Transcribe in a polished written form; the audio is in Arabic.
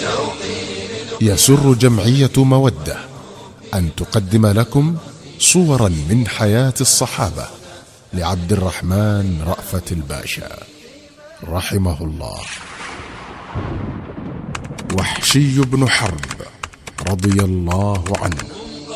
يسر جمعية مودة أن تقدم لكم صورا من حياة الصحابة لعبد الرحمن رأفت الباشا رحمه الله. وحشي بن حرب رضي الله عنه.